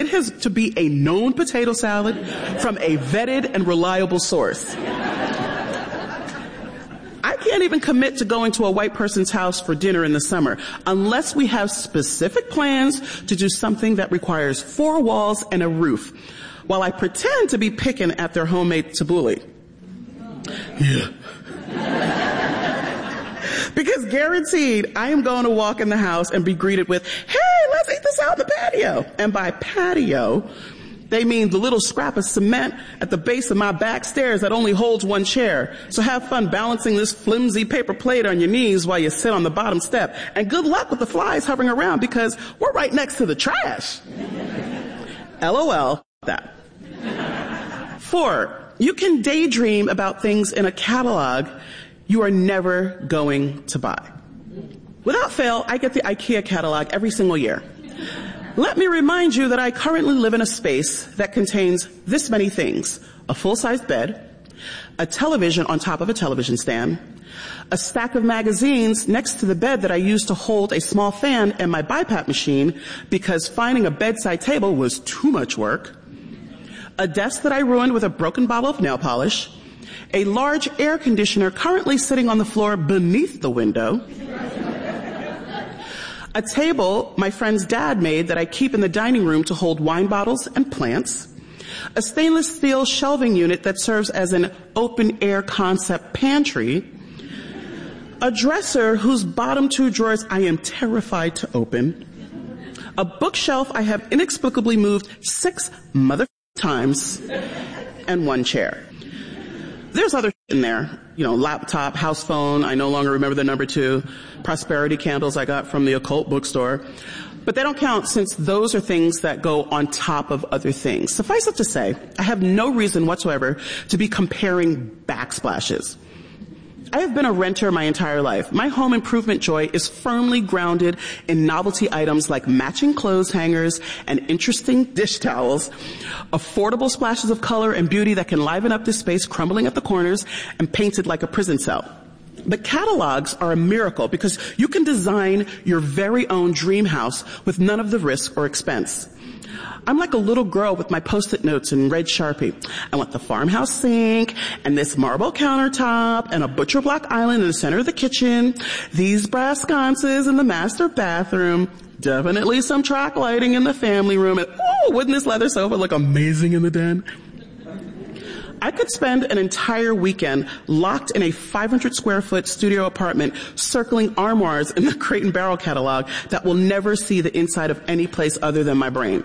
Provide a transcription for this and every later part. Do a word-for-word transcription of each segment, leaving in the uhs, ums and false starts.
has to be a known potato salad from a vetted and reliable source. I can't even commit to going to a white person's house for dinner in the summer unless we have specific plans to do something that requires four walls and a roof, while I pretend to be picking at their homemade tabbouleh. Yeah. Because guaranteed, I am going to walk in the house and be greeted with, hey, let's eat this out in the patio. And by patio, they mean the little scrap of cement at the base of my back stairs that only holds one chair. So have fun balancing this flimsy paper plate on your knees while you sit on the bottom step. And good luck with the flies hovering around because we're right next to the trash. LOL. That. Four, you can daydream about things in a catalog you are never going to buy. Without fail, I get the IKEA catalog every single year. Let me remind you that I currently live in a space that contains this many things: a full-sized bed, a television on top of a television stand, a stack of magazines next to the bed that I used to hold a small fan and my BiPAP machine because finding a bedside table was too much work, a desk that I ruined with a broken bottle of nail polish, a large air conditioner currently sitting on the floor beneath the window, a table my friend's dad made that I keep in the dining room to hold wine bottles and plants, a stainless steel shelving unit that serves as an open-air concept pantry, a dresser whose bottom two drawers I am terrified to open, a bookshelf I have inexplicably moved six mother times, and one chair. There's other in there, you know, laptop, house phone, I no longer remember the number two, prosperity candles I got from the occult bookstore. But they don't count since those are things that go on top of other things. Suffice it to say, I have no reason whatsoever to be comparing backsplashes. I have been a renter my entire life. My home improvement joy is firmly grounded in novelty items like matching clothes hangers and interesting dish towels, affordable splashes of color and beauty that can liven up the space crumbling at the corners and painted like a prison cell. But catalogs are a miracle because you can design your very own dream house with none of the risk or expense. I'm like a little girl with my Post-it notes in red Sharpie. I want the farmhouse sink and this marble countertop and a butcher block island in the center of the kitchen, these brass sconces in the master bathroom, definitely some track lighting in the family room, and oh, wouldn't this leather sofa look amazing in the den? I could spend an entire weekend locked in a five hundred square foot studio apartment circling armoires in the Crate and Barrel catalog that will never see the inside of any place other than my brain.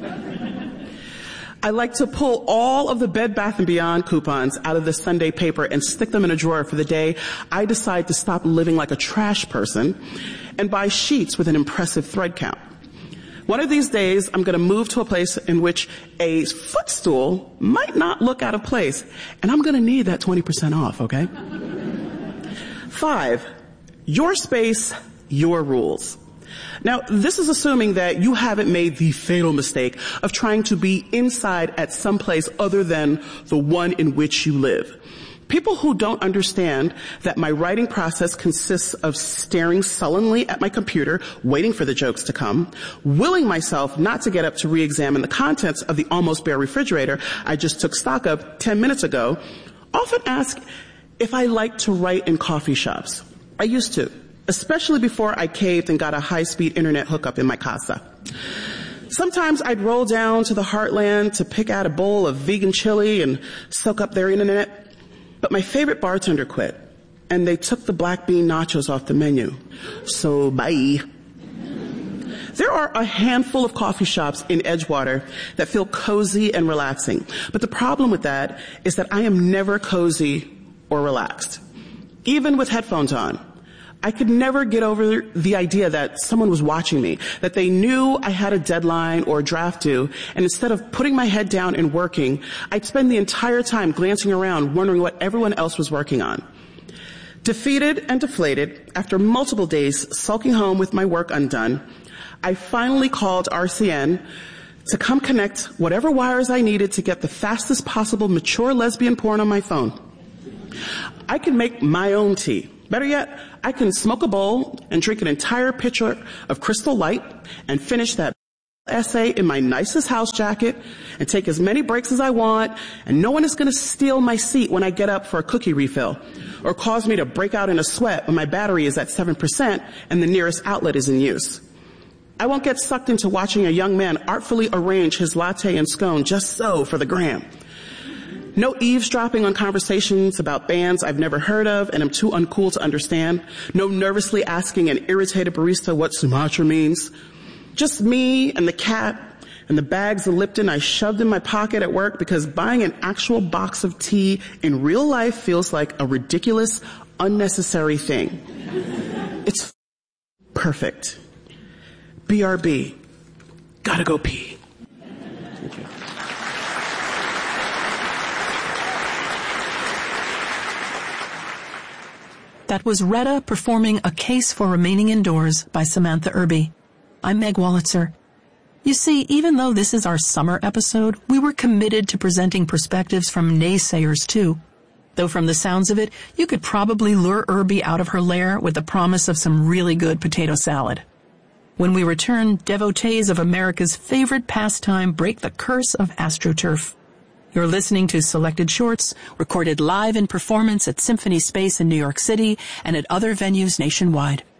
I like to pull all of the Bed Bath and Beyond coupons out of the Sunday paper and stick them in a drawer for the day I decide to stop living like a trash person and buy sheets with an impressive thread count. One of these days, I'm going to move to a place in which a footstool might not look out of place, and I'm going to need that twenty percent off, okay? Five, your space, your rules. Now, this is assuming that you haven't made the fatal mistake of trying to be inside at some place other than the one in which you live. People who don't understand that my writing process consists of staring sullenly at my computer, waiting for the jokes to come, willing myself not to get up to re-examine the contents of the almost bare refrigerator I just took stock of ten minutes ago, often ask if I like to write in coffee shops. I used to, especially before I caved and got a high-speed internet hookup in my casa. Sometimes I'd roll down to the Heartland to pick out a bowl of vegan chili and soak up their internet. But my favorite bartender quit, and they took the black bean nachos off the menu. So bye. There are a handful of coffee shops in Edgewater that feel cozy and relaxing. But the problem with that is that I am never cozy or relaxed, even with headphones on. I could never get over the idea that someone was watching me, that they knew I had a deadline or a draft due, and instead of putting my head down and working, I'd spend the entire time glancing around wondering what everyone else was working on. Defeated and deflated, after multiple days sulking home with my work undone, I finally called R C N to come connect whatever wires I needed to get the fastest possible mature lesbian porn on my phone. I can make my own tea. Better yet, I can smoke a bowl and drink an entire pitcher of Crystal Light and finish that essay in my nicest house jacket and take as many breaks as I want, and no one is going to steal my seat when I get up for a cookie refill or cause me to break out in a sweat when my battery is at seven percent and the nearest outlet is in use. I won't get sucked into watching a young man artfully arrange his latte and scone just so for the gram. No eavesdropping on conversations about bands I've never heard of and am too uncool to understand. No nervously asking an irritated barista what Sumatra means. Just me and the cat and the bags of Lipton I shoved in my pocket at work because buying an actual box of tea in real life feels like a ridiculous, unnecessary thing. It's perfect. B R B. Gotta go pee. Thank you. That was Retta performing A Case for Remaining Indoors by Samantha Irby. I'm Meg Wolitzer. You see, even though this is our summer episode, we were committed to presenting perspectives from naysayers too. Though from the sounds of it, you could probably lure Irby out of her lair with the promise of some really good potato salad. When we return, devotees of America's favorite pastime break the curse of AstroTurf. You're listening to Selected Shorts, recorded live in performance at Symphony Space in New York City and at other venues nationwide.